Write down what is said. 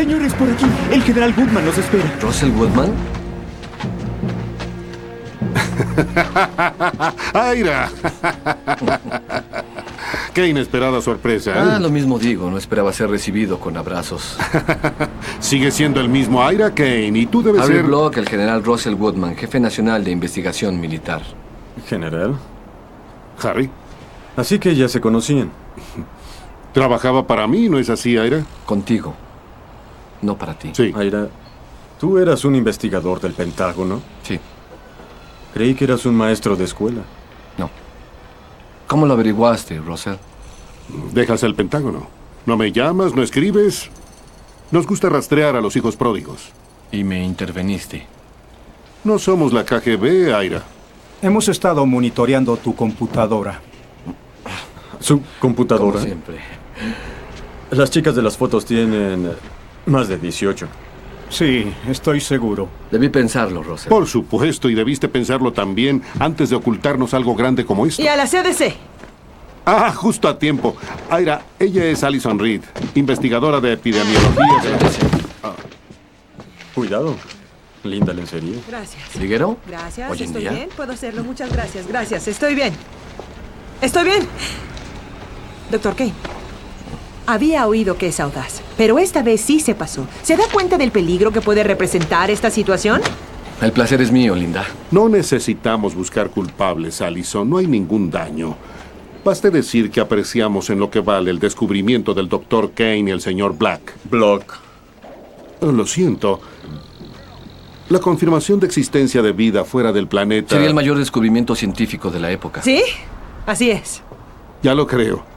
Señores, por aquí. El general Goodman nos espera. ¿Russell Woodman? ¡Aira! ¡Qué inesperada sorpresa! Lo mismo digo. No esperaba ser recibido con abrazos. Sigue siendo el mismo Aira Kane y tú debes Harry ser... Block, el general Russell Woodman, jefe nacional de investigación militar. General. Harry, Así que ya se conocían. trabajaba para mí, ¿no es así, Aira? Contigo. No para ti. Sí. Aira, tú eras un investigador del Pentágono. Sí. Creí que eras un maestro de escuela. No. ¿Cómo lo averiguaste, Russell? Dejas el Pentágono. No me llamas, no escribes. Nos gusta rastrear a los hijos pródigos. Y me interveniste. No somos la KGB, Aira. Hemos estado monitoreando tu computadora. Su Como computadora. siempre. Las chicas de las fotos tienen más de 18. Sí, estoy seguro. Debí pensarlo, Russell. Por supuesto, y debiste pensarlo también antes de ocultarnos algo grande como esto. Y a la CDC. Ah, justo a tiempo. Aira, ella es Alison Reed, investigadora de epidemiología de... Cuidado. Linda lencería. Gracias. ¿Liguero? Gracias. Hoy en Estoy día. bien. Puedo hacerlo. Muchas gracias. Gracias. Estoy bien. Estoy bien. Doctor Kane. Había oído que es audaz, pero esta vez sí se pasó. ¿Se da cuenta del peligro que puede representar esta situación? El placer es mío, Linda. No necesitamos buscar culpables, Alison. No hay ningún daño. Baste decir que apreciamos en lo que vale el descubrimiento del Dr. Kane y el señor Black. Block. Lo siento. La confirmación de existencia de vida fuera del planeta... Sería el mayor descubrimiento científico de la época. ¿Sí? Así es. Ya lo creo.